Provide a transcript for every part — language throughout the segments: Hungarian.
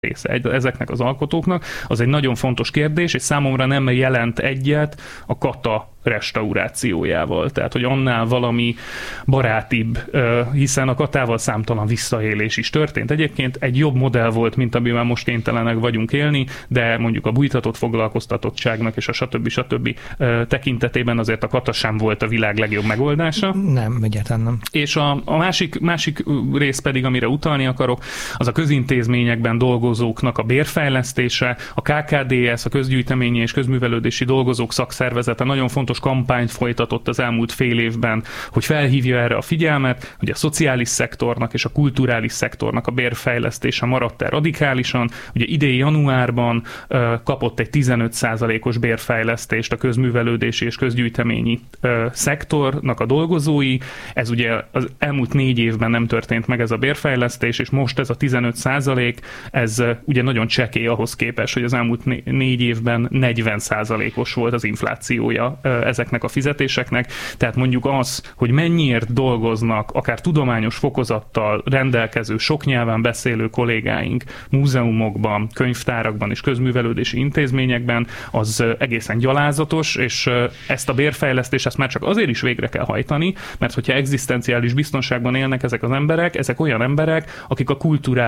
része ezeknek az alkotóknak, az egy nagyon fontos kérdés, és számomra nem jelent egyet a kata restaurációjával. Tehát, hogy annál valami barátibb, hiszen a katával számtalan visszaélés is történt. Egyébként egy jobb modell volt, mint amivel most kénytelenek vagyunk élni, de mondjuk a bújtatott foglalkoztatottságnak és a stb. Tekintetében azért a kata sem volt a világ legjobb megoldása. Nem, egyáltalán nem. És a másik rész pedig, amire utalni akarok, az a közintézményekben dolgozóknak a bérfejlesztése, a KKDS, a Közgyűjteményi és Közművelődési Dolgozók Szakszervezete nagyon fontos kampányt folytatott az elmúlt fél évben, hogy felhívja erre a figyelmet, hogy a szociális szektornak és a kulturális szektornak a bérfejlesztése maradt el radikálisan. Ugye idei januárban kapott egy 15%-os bérfejlesztést a közművelődési és közgyűjteményi szektornak a dolgozói. Ez ugye az elmúlt 4 évben nem történt meg ez a bérfejlesztés, és most ez a 15%, ez ugye nagyon csekély ahhoz képest, hogy az elmúlt 4 évben 40%-os volt az inflációja ezeknek a fizetéseknek. Tehát mondjuk az, hogy mennyiért dolgoznak akár tudományos fokozattal rendelkező, sok nyelven beszélő kollégáink múzeumokban, könyvtárakban és közművelődési intézményekben, az egészen gyalázatos, és ezt a bérfejlesztést ezt már csak azért is végre kell hajtani, mert hogyha egzisztenciális biztonságban élnek ezek az emberek, ezek olyan emberek, akik a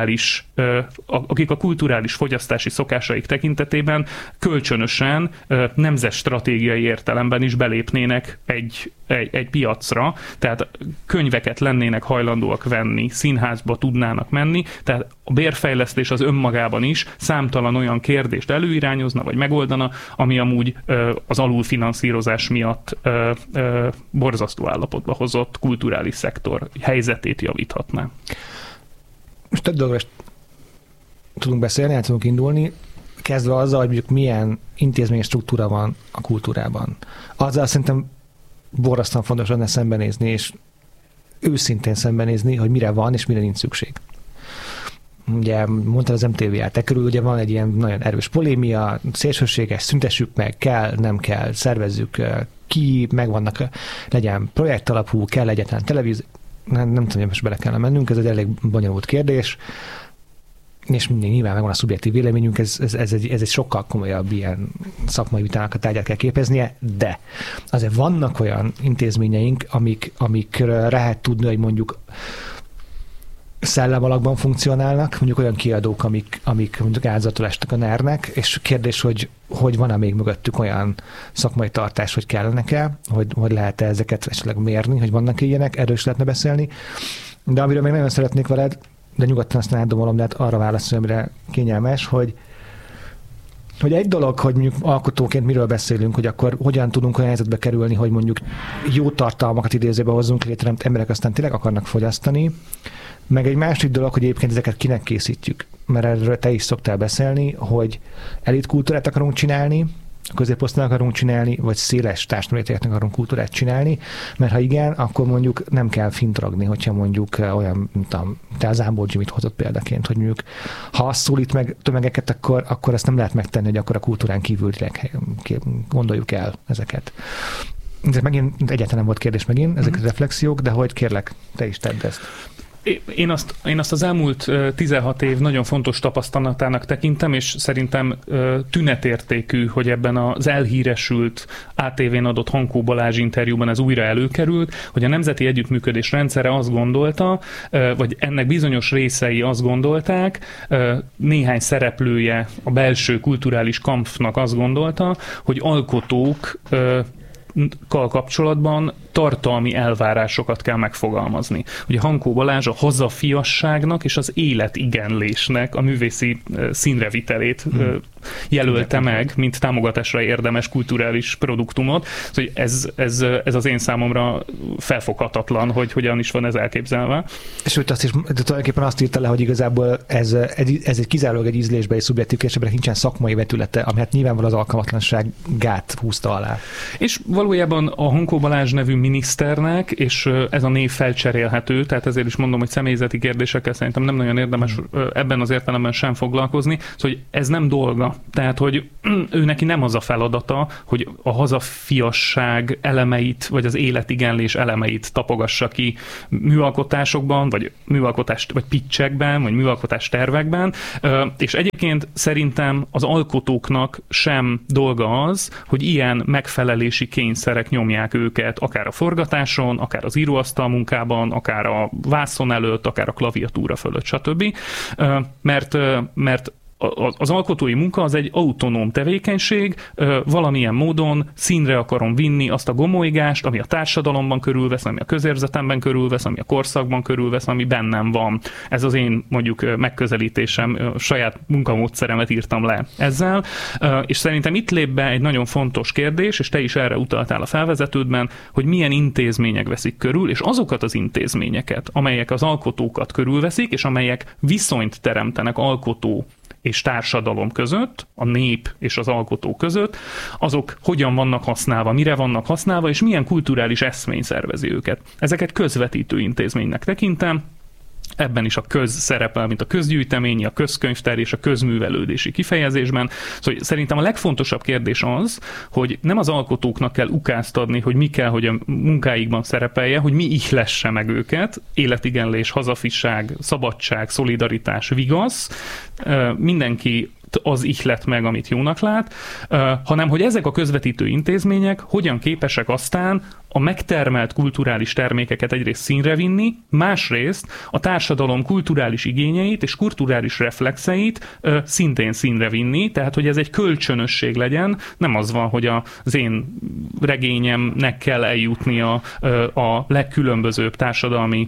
kulturális fogyasztási szokásaik tekintetében kölcsönösen nemzetstratégiai értelemben is belépnének egy piacra, tehát könyveket lennének hajlandóak venni, színházba tudnának menni, tehát a bérfejlesztés az önmagában is számtalan olyan kérdést előirányozna, vagy megoldana, ami amúgy az alulfinanszírozás miatt borzasztó állapotba hozott kulturális szektor helyzetét javíthatná. Most több dolgos tudunk beszélni, el tudunk indulni, kezdve azzal, hogy mondjuk milyen intézményi struktúra van a kultúrában. Azzal szerintem borzasztóan fontos lenne szembenézni, és őszintén szembenézni, hogy mire van, és mire nincs szükség. Ugye mondtad az MTV-t, körül ugye van egy ilyen nagyon erős polémia, szélsőséges, szüntessük meg, kell, nem kell, szervezzük ki, megvannak, legyen projektalapú, kell egyetlen televízió, nem tudom, hogy most bele kellene mennünk, ez egy elég bonyolult kérdés, és nyilván megvan a szubjektív véleményünk, ez egy sokkal komolyabb ilyen szakmai vitának a tárgyát kell képeznie, de azért vannak olyan intézményeink, amikre lehet tudni, hogy mondjuk szellemalakban funkcionálnak, mondjuk olyan kiadók, amik mondjuk áldozatul estek a NER-nek, és kérdés, hogy van-e még mögöttük olyan szakmai tartás, hogy kellenek-e, hogy lehet-e ezeket esetleg mérni, hogy vannak ilyenek, erről is lehetne beszélni. De amiről még nagyon szeretnék veled, de nyugodtan aztán átdomolom, de hát arra válaszolni, amire kényelmes, hogy egy dolog, hogy mondjuk alkotóként miről beszélünk, hogy akkor hogyan tudunk olyan helyzetbe kerülni, hogy mondjuk jó tartalmakat idézőbe hozzunk létre, amit emberek aztán tényleg akarnak fogyasztani, meg egy másik dolog, hogy egyébként ezeket kinek készítjük. Mert erről te is szoktál beszélni, hogy elitkultúrát akarunk csinálni, középosztálynak akarunk csinálni, vagy széles társadalomrétegeknek akarunk kultúrát csinálni, mert ha igen, akkor mondjuk nem kell fintragni, hogyha mondjuk olyan, mint te az Ámbor Jimmy-t hozott példaként, hogy mondjuk ha azt szólít meg tömegeket, akkor ezt nem lehet megtenni, hogy akkor a kultúrán kívülileg gondoljuk el ezeket. Ez megint egyáltalán nem volt kérdés megint, ezek a reflexiók, de hogy kérlek, te is tedd ezt. Én azt az elmúlt 16 év nagyon fontos tapasztalatának tekintem, és szerintem tünetértékű, hogy ebben az elhíresült ATV-n adott Hankó Balázs interjúban ez újra előkerült, hogy a Nemzeti Együttműködés rendszere azt gondolta, vagy ennek bizonyos részei azt gondolták, néhány szereplője a belső kulturális kampfnak azt gondolta, hogy alkotókkal kapcsolatban tartalmi elvárásokat kell megfogalmazni. Ugye Hankó Balázs a hazafiasságnak és az életigenlésnek a művészi színrevitelét jelölte meg, mint támogatásra érdemes kulturális produktumot. Szóval ez az én számomra felfoghatatlan, hogy hogyan is van ez elképzelve. Sőt, azt is tulajdonképpen azt írta le, hogy igazából ez egy kizárólag egy ízlésbe és szubjektív kérdésben nincsen szakmai vetülete, ami hát nyilvánvalóan az alkalmatlanságát húzta alá. És valójában a Hankó Balázs nevű miniszternek, és ez a név felcserélhető, tehát ezért is mondom, hogy személyzeti kérdésekkel szerintem nem nagyon érdemes ebben az értelemben sem foglalkozni, hogy ez nem dolga. Tehát, hogy ő neki nem az a feladata, hogy a hazafiasság elemeit, vagy az életigenlés elemeit tapogassa ki műalkotásokban, vagy pitchekben, vagy műalkotás tervekben, és egyébként szerintem az alkotóknak sem dolga az, hogy ilyen megfelelési kényszerek nyomják őket, akár a forgatáson, akár az íróasztal munkában, akár a vászon előtt, akár a klaviatúra fölött, stb. Mert az alkotói munka az egy autonóm tevékenység, valamilyen módon színre akarom vinni azt a gomolygást, ami a társadalomban körülvesz, ami a közérzetemben körülvesz, ami a korszakban körülvesz, ami bennem van. Ez az én mondjuk megközelítésem, saját munkamódszeremet írtam le ezzel, és szerintem itt lép be egy nagyon fontos kérdés, és te is erre utaltál a felvezetődben, hogy milyen intézmények veszik körül, és azokat az intézményeket, amelyek az alkotókat körülveszik, és amelyek viszonyt teremtenek alkotó és társadalom között, a nép és az alkotó között, azok hogyan vannak használva, mire vannak használva, és milyen kulturális eszmény szervezi őket. Ezeket közvetítő intézménynek tekintem, ebben is a köz szerepel, mint a közgyűjteményi, a közkönyvtár és a közművelődési kifejezésben. Szóval szerintem a legfontosabb kérdés az, hogy nem az alkotóknak kell ukázt adni, hogy mi kell, hogy a munkáikban szerepelje, hogy mi ihlesse meg őket, életigenlés, hazafiság, szabadság, szolidaritás, vigasz, mindenki az ihlet meg, amit jónak lát, hanem hogy ezek a közvetítő intézmények hogyan képesek aztán a megtermelt kulturális termékeket egyrészt színre vinni, másrészt a társadalom kulturális igényeit és kulturális reflexeit szintén színre vinni, tehát hogy ez egy kölcsönösség legyen, nem az van, hogy az én regényemnek kell eljutnia a legkülönbözőbb társadalmi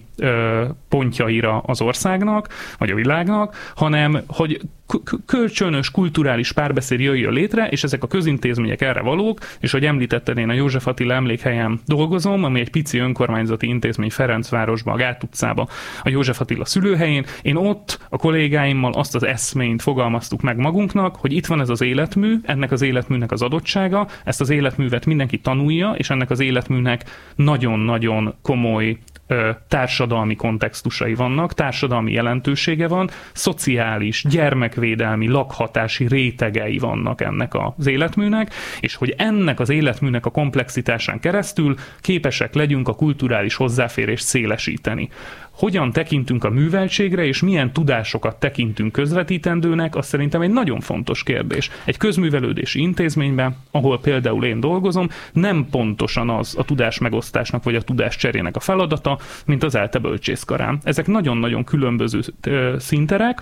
pontjaira az országnak, vagy a világnak, hanem hogy kölcsönös kulturális párbeszéd jöjjön létre, és ezek a közintézmények erre valók, és hogy említetted, én a József Attila emlékhelyen dolgozom, ami egy pici önkormányzati intézmény Ferencvárosban, a Gát utcában, a József Attila szülőhelyén. Én ott a kollégáimmal azt az eszményt fogalmaztuk meg magunknak, hogy itt van ez az életmű, ennek az életműnek az adottsága, ezt az életművet mindenki tanulja, és ennek az életműnek nagyon-nagyon komoly társadalmi kontextusai vannak, társadalmi jelentősége van, szociális, gyermekvédelmi, lakhatási rétegei vannak ennek az életműnek, és hogy ennek az életműnek a komplexitásán keresztül képesek legyünk a kulturális hozzáférést szélesíteni. Hogyan tekintünk a műveltségre, és milyen tudásokat tekintünk közvetítendőnek, az szerintem egy nagyon fontos kérdés. Egy közművelődési intézményben, ahol például én dolgozom, nem pontosan az a tudásmegosztásnak vagy a tudáscserének a feladata, mint az ELTE bölcsészkarán. Ezek nagyon-nagyon különböző szinterek,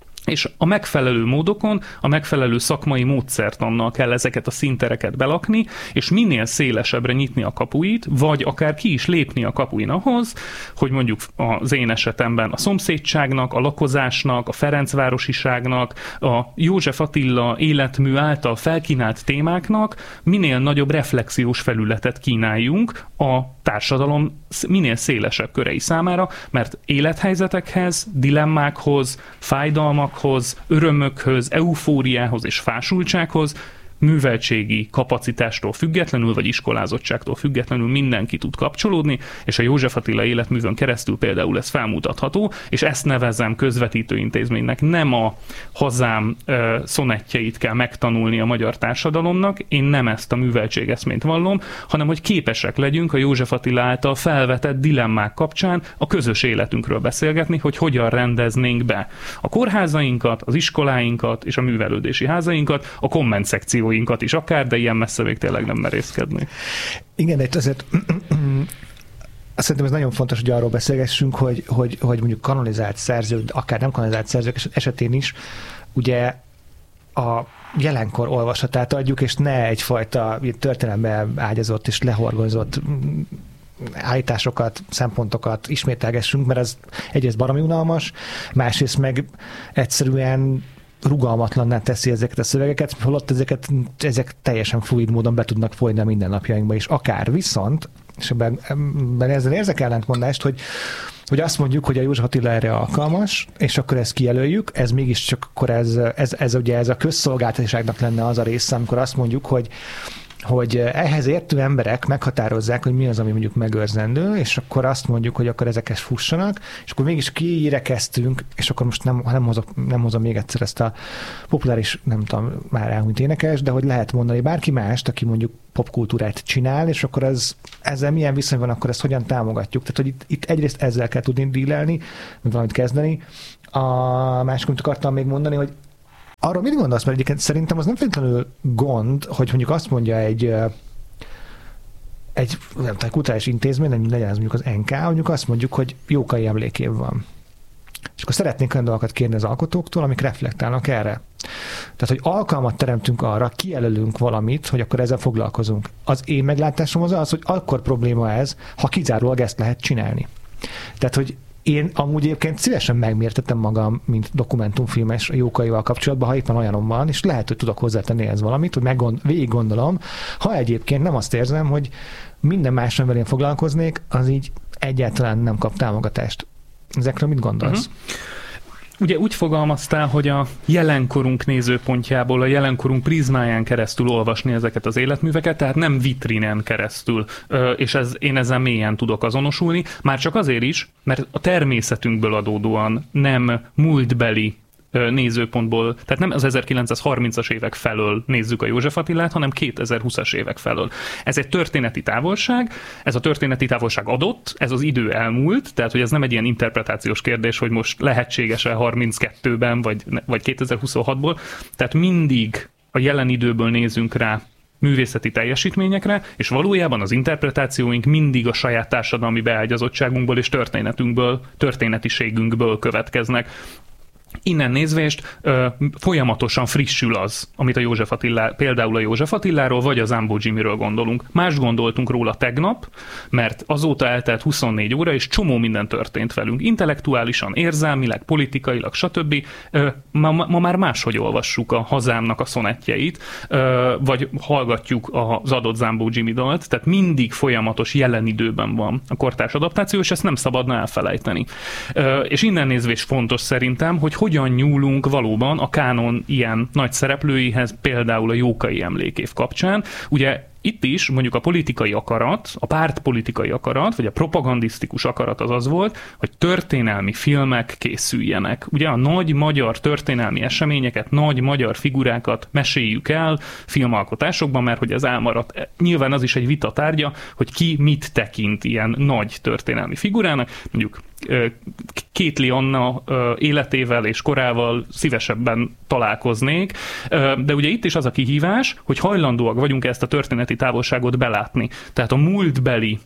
és a megfelelő módokon, a megfelelő szakmai módszertannal kell ezeket a szintereket belakni, és minél szélesebbre nyitni a kapuit, vagy akár ki is lépni a kapuin ahhoz, hogy mondjuk az én esetemben a szomszédságnak, a lakozásnak, a ferencvárosiságnak, a József Attila életmű által felkínált témáknak minél nagyobb reflexiós felületet kínáljunk a társadalom minél szélesebb körei számára, mert élethelyzetekhez, dilemmákhoz, fájdalmakhoz, örömökhöz, eufóriához és fásultsághoz műveltségi kapacitástól függetlenül, vagy iskolázottságtól függetlenül mindenki tud kapcsolódni, és a József Attila életművön keresztül például ez felmutatható, és ezt nevezem közvetítő intézménynek. Nem a hazám szonettjeit kell megtanulni a magyar társadalomnak, én nem ezt a műveltségeszményt vallom, hanem hogy képesek legyünk a József Attila által felvetett dilemmák kapcsán a közös életünkről beszélgetni, hogy hogyan rendeznénk be a kórházainkat, az iskoláinkat és a művelődési házainkat, a komment szekció is akár, de ilyen messze még tényleg nem merészkedni. Igen, de azért szerintem ez nagyon fontos, hogy arról beszélgessünk, hogy mondjuk kanonizált szerzők, akár nem kanonizált szerzők esetén is, ugye a jelenkor olvasatát adjuk, és ne egyfajta történelembe ágyazott és lehorgozott állításokat, szempontokat ismételgessünk, mert ez egyrészt baromi unalmas, másrészt meg egyszerűen rugalmatlanná teszi ezeket a szövegeket, holott ezek teljesen fluid módon be tudnak folyni a mindennapjainkba is. Akár viszont, és ebben ezzel érzek ellentmondást, hogy azt mondjuk, hogy a József Attila erre alkalmas, és akkor ezt kijelöljük, ez mégiscsak akkor ez ugye ez a közszolgáltatóságnak lenne az a része, amikor azt mondjuk, hogy ehhez értő emberek meghatározzák, hogy mi az, ami mondjuk megőrzendő, és akkor azt mondjuk, hogy akkor ezeket fussanak, és akkor mégis kiérekeztünk, és akkor most nem hozom még egyszer ezt a populáris, nem tudom, már elhunyt énekes, de hogy lehet mondani bárki mást, aki mondjuk popkultúrát csinál, és akkor ezzel milyen viszony van, akkor ezt hogyan támogatjuk. Tehát, hogy itt egyrészt ezzel kell tudni dílelni, valamit kezdeni. A másik, amit akartam még mondani, hogy arról mit gondolsz, mert egyébként szerintem az nem feltétlenül gond, hogy mondjuk azt mondja egy kulturális intézmény, nem legyen ez mondjuk az NK, mondjuk azt mondjuk, hogy Jókai emlékév van. És akkor szeretnénk olyan dolgokat kérni az alkotóktól, amik reflektálnak erre. Tehát, hogy alkalmat teremtünk arra, kijelölünk valamit, hogy akkor ezzel foglalkozunk. Az én meglátásom az, hogy akkor probléma ez, ha kizárólag ezt lehet csinálni. Tehát, hogy én amúgy egyébként szívesen megmértettem magam, mint dokumentumfilmes Jókaival kapcsolatban, ha éppen olyanom van, és lehet, hogy tudok hozzátenni ez valamit, hogy végig gondolom, ha egyébként nem azt érzem, hogy minden más, amivel én foglalkoznék, az így egyáltalán nem kap támogatást. Ezekről mit gondolsz? Ugye úgy fogalmaztál, hogy a jelenkorunk nézőpontjából, a jelenkorunk prizmáján keresztül olvasni ezeket az életműveket, tehát nem vitrinen keresztül, és én ezzel mélyen tudok azonosulni, már csak azért is, mert a természetünkből adódóan nem múltbeli nézőpontból, tehát nem az 1930-as évek felől nézzük a József Attilát, hanem 2020-as évek felől. Ez egy történeti távolság, ez a történeti távolság adott, ez az idő elmúlt, tehát hogy ez nem egy ilyen interpretációs kérdés, hogy most lehetséges-e 32-ben, vagy 2026-ból, tehát mindig a jelen időből nézünk rá művészeti teljesítményekre, és valójában az interpretációink mindig a saját társadalmi beágyazottságunkból és történetiségünkből következnek. Innen nézvést folyamatosan frissül az, amit például a József Attiláról vagy a Zambó Jimmyről gondolunk. Más gondoltunk róla tegnap, mert azóta eltelt 24 óra, és csomó minden történt velünk. Intellektuálisan, érzelmileg, politikailag, stb. Ma már máshogy olvassuk a hazámnak a szonettjeit, vagy hallgatjuk az adott Zambó Jimmy dalt, tehát mindig folyamatos jelen időben van a kortárs adaptáció, és ezt nem szabadna elfelejteni. És innen nézvést fontos szerintem, hogy hogyan nyúlunk valóban a kánon ilyen nagy szereplőihez, például a Jókai emlékév kapcsán. Ugye itt is mondjuk a politikai akarat, a pártpolitikai akarat, vagy a propagandisztikus akarat az volt, hogy történelmi filmek készüljenek. Ugye a nagy magyar történelmi eseményeket, nagy magyar figurákat meséljük el filmalkotásokban, mert hogy ez elmaradt. Nyilván az is egy vita tárgya, hogy ki mit tekint ilyen nagy történelmi figurának. Mondjuk Kétli Anna életével és korával szívesebben találkoznék, de ugye itt is az a kihívás, hogy hajlandóak vagyunk ezt a történeti távolságot belátni. Tehát a múltbeli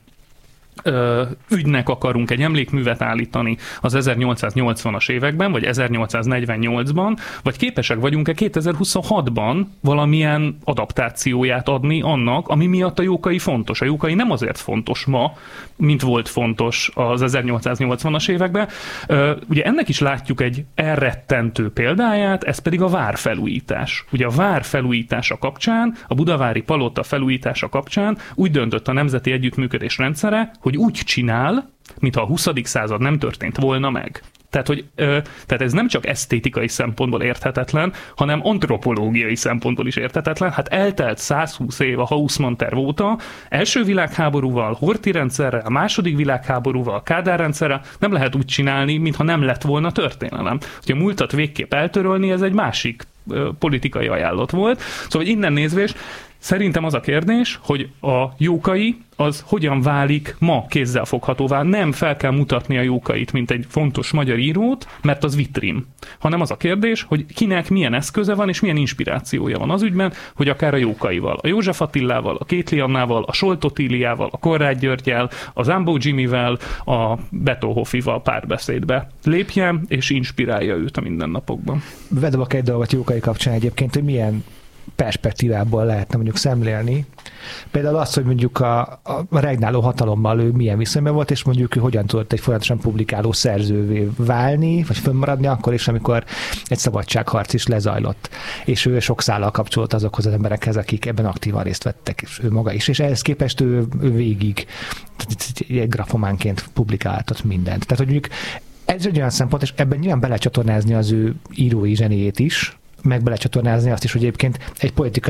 ügynek akarunk egy emlékművet állítani az 1880-as években, vagy 1848-ban, vagy képesek vagyunk-e 2026-ban valamilyen adaptációját adni annak, ami miatt a Jókai fontos. A Jókai nem azért fontos ma, mint volt fontos az 1880-as években. Ugye ennek is látjuk egy elrettentő példáját, ez pedig a várfelújítás. Ugye a vár felújítása kapcsán, a budavári palota felújítása kapcsán úgy döntött a Nemzeti Együttműködés rendszere, hogy úgy csinál, mintha a 20. század nem történt volna meg. Tehát ez nem csak esztétikai szempontból érthetetlen, hanem antropológiai szempontból is érthetetlen. Hát eltelt 120 év a Haussmann terv óta, első világháborúval, Horthy rendszerrel, második világháborúval, Kádár rendszerrel nem lehet úgy csinálni, mintha nem lett volna történelem. Hogy a múltat végképp eltörölni, ez egy másik politikai ajánlat volt. Szóval innen nézvést szerintem az a kérdés, hogy a Jókai az hogyan válik ma kézzelfoghatóvá. Nem fel kell mutatni a Jókait, mint egy fontos magyar írót, mert az vitrin. Hanem az a kérdés, hogy kinek milyen eszköze van, és milyen inspirációja van az ügyben, hogy akár a Jókaival, a József Attilával, a Kétli Annával, a Solt Ottíliával, a Konrád Györggyel, a Zambó Jimmyvel, a Beethoven-Hoffival párbeszédbe lépjen, és inspirálja őt a mindennapokban. Vedobok egy dolgot Jókai kapcsán egyébként, hogy milyen perspektívából lehetne mondjuk szemlélni. Például azt, hogy mondjuk a regnáló hatalommal ő milyen viszonyban volt, és mondjuk ő hogyan tudott egy folyamatosan publikáló szerzővé válni, vagy fönnmaradni akkor is, amikor egy szabadságharc is lezajlott. És ő sok szállal kapcsolt azokhoz az emberekhez, akik ebben aktívan részt vettek, és ő maga is. És ehhez képest ő végig egy grafománként publikáltat mindent. Tehát, hogy mondjuk ez egy olyan szempont, és ebben nyilván belecsatornázni az ő írói zseniét is, meg belecsatornázni azt is, hogy egyébként egy politikai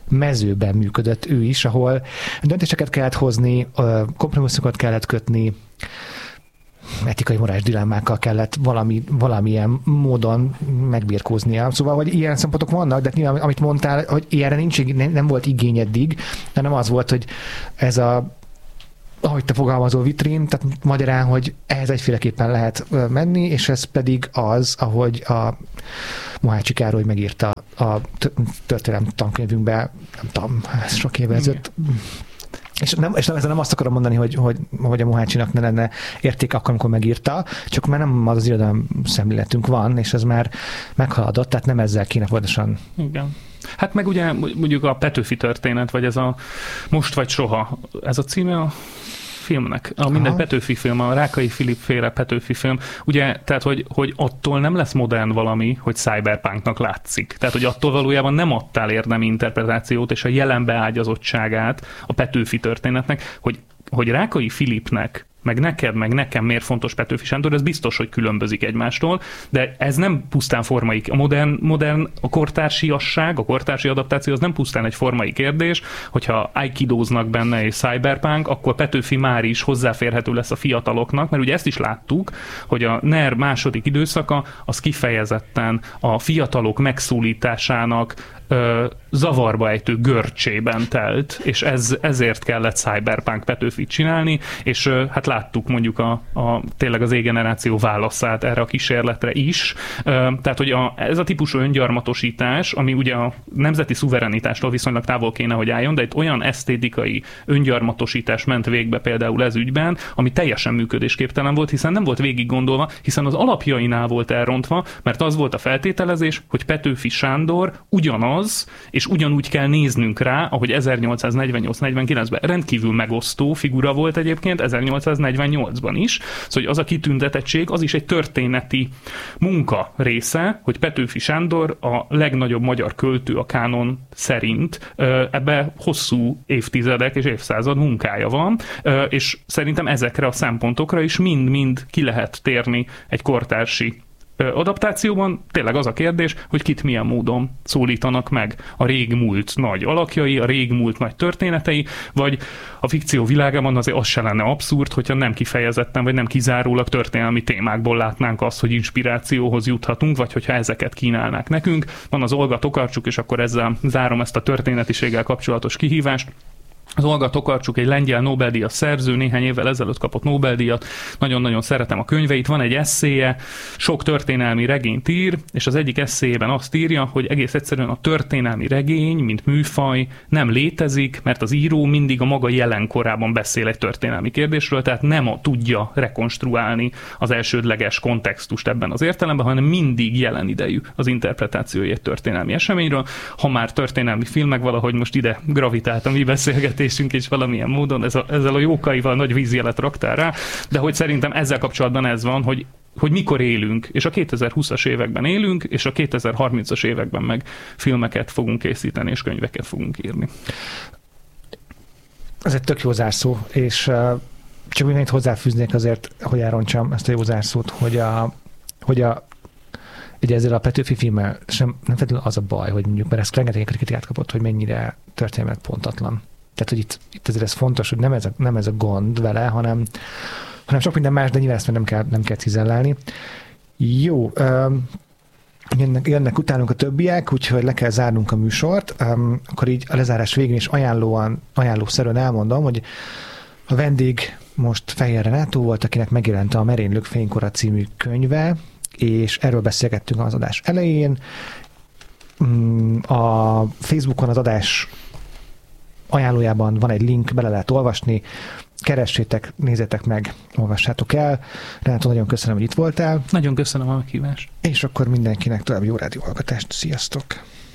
mezőben működött ő is, ahol döntéseket kellett hozni, kompromisszokat kellett kötni, etikai morális dilemmákkal kellett valamilyen módon megbirkóznia. Szóval, hogy ilyen szempontok vannak, de nyilván, amit mondtál, hogy ilyenre nem volt igény eddig, hanem az volt, hogy ez ahogy te fogalmazol, vitrín, tehát magyarán, hogy ehhez egyféleképpen lehet menni, és ez pedig az, ahogy a Mohácsi Károly megírta a történelem tankönyvünkben, nem tudom, ez sok évvel ezelőtt. És ezzel nem azt akarom mondani, hogy a Mohácsinak ne lenne érték akkor, amikor megírta, csak már nem az irodalom szemléletünk van, és ez már meghaladott, tehát nem ezzel kéne pontosan. Igen. Hát meg ugye mondjuk a Petőfi történet, vagy ez a Most vagy soha, ez a címe a filmnek. A minden Petőfi film, a Rákai Filip féle Petőfi film, ugye, tehát, hogy attól nem lesz modern valami, hogy cyberpunknak látszik. Tehát, hogy attól valójában nem adtál érdemi interpretációt, és a jelen beágyazottságát a Petőfi történetnek, hogy Rákai Filipnek meg neked, meg nekem miért fontos Petőfi Sándor, ez biztos, hogy különbözik egymástól, de ez nem pusztán formai. A modern, a kortársiasság, a kortársi adaptáció az nem pusztán egy formai kérdés, hogyha aikidóznak benne és cyberpunk, akkor Petőfi már is hozzáférhető lesz a fiataloknak, mert ugye ezt is láttuk, hogy a NER második időszaka az kifejezetten a fiatalok megszólításának zavarba ejtő görcsében telt, és ezért kellett cyberpunk Petőfit csinálni, és hát láttuk mondjuk tényleg az Z-generáció válaszát erre a kísérletre is. Tehát, hogy ez a típusú öngyarmatosítás, ami ugye a nemzeti szuverenitástól viszonylag távol kéne, hogy álljon, de itt olyan esztétikai öngyarmatosítás ment végbe például ez ügyben, ami teljesen működésképtelen volt, hiszen nem volt végig gondolva, hiszen az alapjainál volt elrontva, mert az volt a feltételezés, hogy Petőfi Sándor ugyanaz, és ugyanúgy kell néznünk rá, ahogy 1848-49-ben rendkívül megosztó figura volt egyébként, 1848-ban is. Szóval hogy az a kitüntetettség, az is egy történeti munka része, hogy Petőfi Sándor a legnagyobb magyar költő a kánon szerint. Ebbe hosszú évtizedek és évszázad munkája van, és szerintem ezekre a szempontokra is mind-mind ki lehet térni egy kortársi adaptációban. Tényleg az a kérdés, hogy kit milyen módon szólítanak meg a régmúlt nagy alakjai, a régmúlt nagy történetei, vagy a fikció világában azért az se lenne abszurd, hogyha nem kifejezetten, vagy nem kizárólag történelmi témákból látnánk azt, hogy inspirációhoz juthatunk, vagy hogyha ezeket kínálnák nekünk. Van az Olga Tokarczuk, és akkor ezzel zárom ezt a történetiséggel kapcsolatos kihívást. Az Olga Tokarczuk egy lengyel Nobel-díjas szerző, néhány évvel ezelőtt kapott Nobel-díjat, nagyon-nagyon szeretem a könyveit, van egy esszéje, sok történelmi regényt ír, és az egyik esszéjében azt írja, hogy egész egyszerűen a történelmi regény, mint műfaj nem létezik, mert az író mindig a maga jelenkorában beszél egy történelmi kérdésről, tehát nem tudja rekonstruálni az elsődleges kontextust ebben az értelemben, hanem mindig jelen idejű az interpretációja egy történelmi eseményről. Ha már történelmi filmek, valahogy most ide gravitált a mi beszélgetésünk, és valamilyen módon ezzel a jókaival nagy vízjelet raktál rá, de hogy szerintem ezzel kapcsolatban ez van, hogy mikor élünk, és a 2020-as években élünk, és a 2030-as években meg filmeket fogunk készíteni, és könyveket fogunk írni. Ez egy tök jó zárszó, és csak mindenit hozzáfűznék azért, hogy elrontsam ezt a jó zárszót, hogy ugye ezzel a Petőfi filmmel nem feltétlenül az a baj, hogy mondjuk, mert ezt rengeteg kritikát kapott, hogy mennyire történelmileg pontatlan. Tehát, hogy itt ezért ez fontos, hogy nem ez a gond vele, hanem sok minden más, de nyilván ezt nem kell cizellálni. Jó, jönnek utánunk a többiek, úgyhogy le kell zárnunk a műsort. Akkor így a lezárás végén is ajánlószerűen elmondom, hogy a vendég most Fejér Renátó volt, akinek megjelent a Merénylők fénykora című könyve, és erről beszélgettünk az adás elején. A Facebookon az adás ajánlójában van egy link, bele lehet olvasni, keressétek, nézzétek meg, olvassátok el. Renátó, nagyon köszönöm, hogy itt voltál. Nagyon köszönöm a meghívást. És akkor mindenkinek további jó rádióhallgatást. Sziasztok!